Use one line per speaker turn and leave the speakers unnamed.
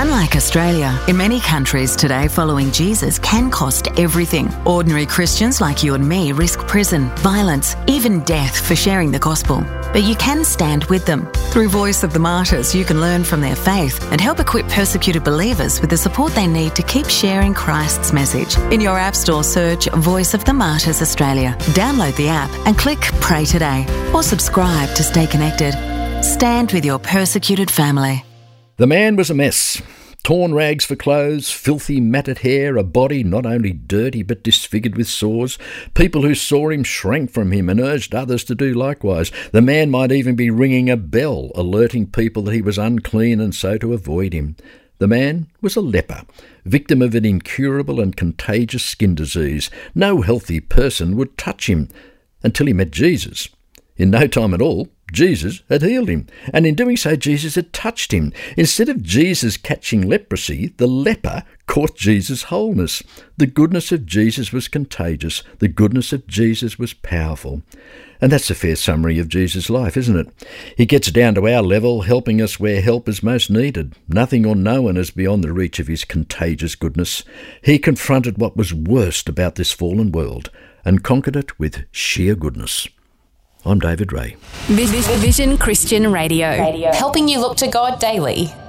Unlike Australia, in many countries today, following Jesus can cost everything. Ordinary Christians like you and me risk prison, violence, even death for sharing the gospel. But you can stand with them. Through Voice of the Martyrs, you can learn from their faith and help equip persecuted believers with the support they need to keep sharing Christ's message. In your App Store, search Voice of the Martyrs Australia. Download the app and click Pray Today or subscribe to stay connected. Stand with your persecuted family.
The man was a mess. Torn rags for clothes, filthy matted hair, a body not only dirty but disfigured with sores. People who saw him shrank from him and urged others to do likewise. The man might even be ringing a bell, alerting people that he was unclean and so to avoid him. The man was a leper, victim of an incurable and contagious skin disease. No healthy person would touch him until he met Jesus. In no time at all, Jesus had healed him, and in doing so, Jesus had touched him. Instead of Jesus catching leprosy, the leper caught Jesus' wholeness. The goodness of Jesus was contagious. The goodness of Jesus was powerful. And that's a fair summary of Jesus' life, isn't it? He gets down to our level, helping us where help is most needed. Nothing or no one is beyond the reach of his contagious goodness. He confronted what was worst about this fallen world and conquered it with sheer goodness. I'm David Ray.
Vision Christian Radio. Helping you look to God daily.